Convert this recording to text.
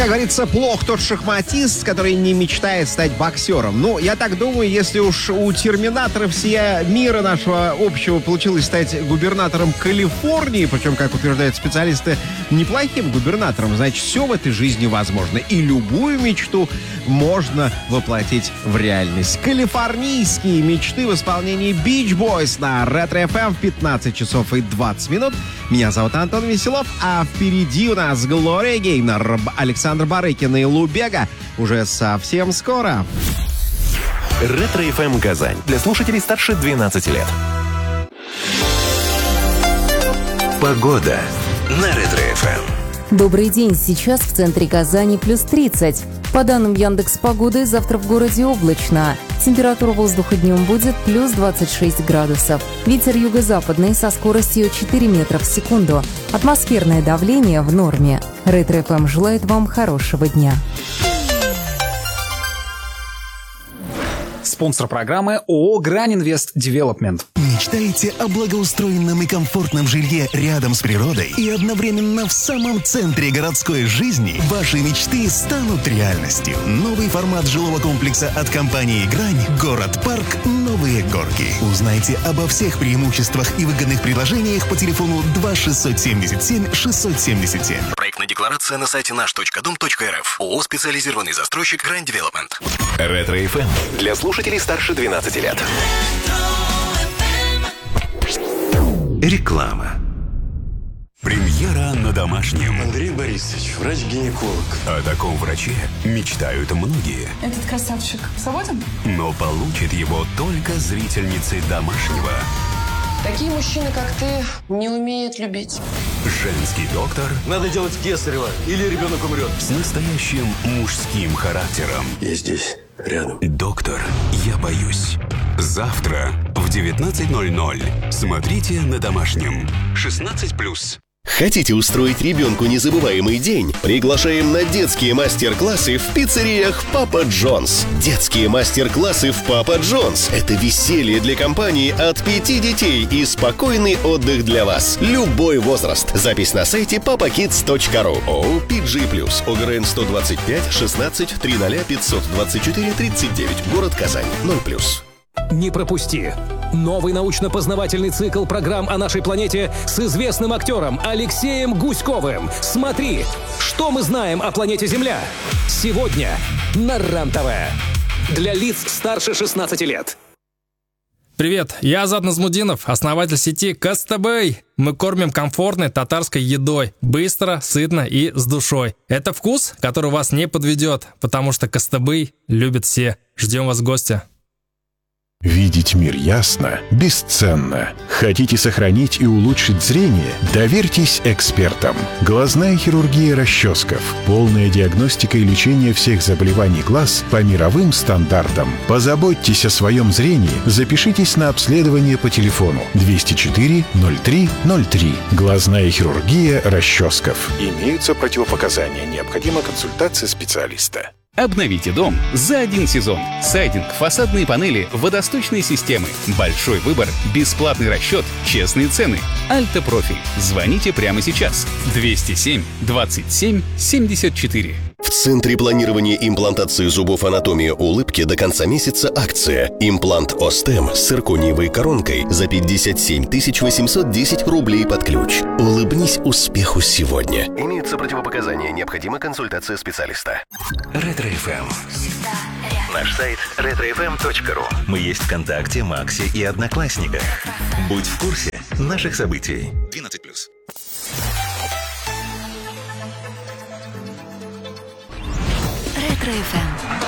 Как говорится, плох тот шахматист, который не мечтает стать боксером. Ну, я так думаю, если уж у терминаторов всея мира нашего общего получилось стать губернатором Калифорнии, причем, как утверждают специалисты, неплохим губернатором, значит, все в этой жизни возможно. И любую мечту можно воплотить в реальность. Калифорнийские мечты в исполнении Beach Boys на Ретро FM в 15 часов и 20 минут. Меня зовут Антон Веселов, а впереди у нас Глория Гейнер, Александр Барыкин и Лубега уже совсем скоро. Ретро FM Казань. Для слушателей старше 12 лет. Погода на Ретро FM. Добрый день. Сейчас в центре Казани плюс 30. По данным Яндекс.Погоды, завтра в городе облачно. Температура воздуха днем будет плюс 26 градусов. Ветер юго-западный со скоростью 4 метра в секунду. Атмосферное давление в норме. Ретро ФМ желает вам хорошего дня. Спонсор программы ООО «Грань Инвест Девелопмент». Мечтаете о благоустроенном и комфортном жилье рядом с природой и одновременно в самом центре городской жизни? Ваши мечты станут реальностью. Новый формат жилого комплекса от компании «Грань» «Город-парк. Новые горки». Узнайте обо всех преимуществах и выгодных предложениях по телефону 2677-677. Проектная декларация на сайте наш.дом.рф. ООО «Специализированный застройщик Грань Девелопмент». Ретро FM. Для слушателей старше 12 лет. Реклама. Премьера на домашнем. Андрей Борисович, врач-гинеколог. О таком враче мечтают многие. Этот красавчик свободен? Но получит его только зрительницы домашнего. Такие мужчины, как ты, не умеют любить. Женский доктор. Надо делать кесарево, или ребенок умрет. С настоящим мужским характером. Я здесь, рядом. Доктор, я боюсь. Завтра в 19:00. Смотрите на домашнем. 16+. Хотите устроить ребенку незабываемый день? Приглашаем на детские мастер-классы в пиццериях «Папа Джонс». Детские мастер-классы в «Папа Джонс» — это веселье для компании от 5 детей и спокойный отдых для вас. Любой возраст. Запись на сайте papakids.ru. ООО «PG+». ОГРН 125 16 00 524 39. Город Казань. 0+. Не пропусти! Новый научно-познавательный цикл программ о нашей планете с известным актером Алексеем Гуськовым. Смотри, что мы знаем о планете Земля. Сегодня на РЕН-ТВ. Для лиц старше 16 лет. Привет, я Азат Назмудинов, основатель сети Кастабэй. Мы кормим комфортной татарской едой, быстро, сытно и с душой. Это вкус, который вас не подведет, потому что Кастабэй любят все. Ждем вас в гости. Видеть мир ясно бесценно. Хотите сохранить и улучшить зрение? Доверьтесь экспертам. Глазная хирургия расческов. Полная диагностика и лечение всех заболеваний глаз по мировым стандартам. Позаботьтесь о своем зрении. Запишитесь на обследование по телефону 204 03 03. Глазная хирургия расческов. Имеются противопоказания. Необходима консультация специалиста. Обновите дом за один сезон. Сайдинг, фасадные панели, водосточные системы. Большой выбор, бесплатный расчет, честные цены. Альта Профиль. Звоните прямо сейчас. 207 27 74. В Центре планирования и имплантации зубов «Анатомия улыбки» до конца месяца акция. Имплант Остем с циркониевой коронкой за 57 810 рублей под ключ. Улыбнись успеху сегодня. Имеются противопоказания. Необходима консультация специалиста. Ретро FM. Наш сайт retrofm.ru. Мы есть ВКонтакте, Максе и Одноклассниках. Будь в курсе наших событий. 12+. Ретро FM.